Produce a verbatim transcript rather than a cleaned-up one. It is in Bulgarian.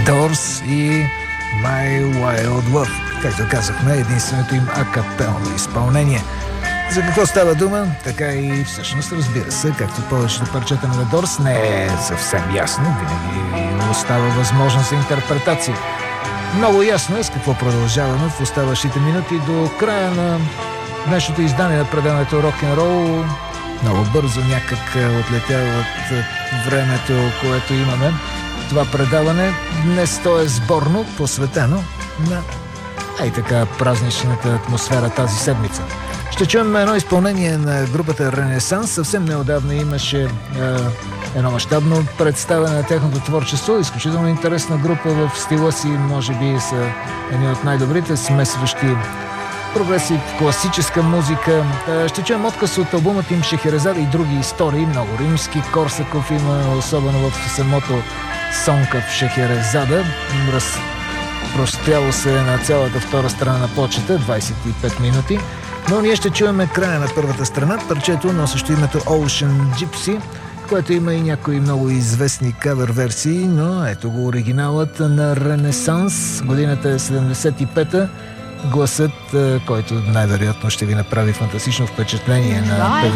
Doors и My Wild Love. Както казахме, единственото им акапелно изпълнение. За какво става дума? Така и всъщност, разбира се, както повечето парчета на The Doors, не е съвсем ясно. Винаги остава възможност за интерпретация. Много ясно е с какво продължаваме в оставащите минути до края на днешното издание на предаването Рок-н-рол. Много бързо някак отлетява от времето, което имаме. Това предаване днес то е сборно, посветено на ай така празничната атмосфера тази седмица. Ще чуем едно изпълнение на групата Ренесанс. Съвсем неодавна имаше е, едно мащабно представяне на тяхното творчество. Изключително интересна група в стила си, може би са едни от най-добрите, смесващи прогресив, класическа музика. Е, ще чуем отказ от албумът им Шехерезада и други истории. Много римски, Корсаков има, особено в самото сонка в Шехерезада. Разпростряло се на цялата втора страна на плочата, двайсет и пет минути. Но ние ще чуем края на първата страна, парчето носещо името Ocean Gypsy, което има и някои много известни кавер версии, но ето го оригиналът на Ренесанс. Годината е седемдесет и пета. Гласът, който най-вероятно ще ви направи фантастично впечатление на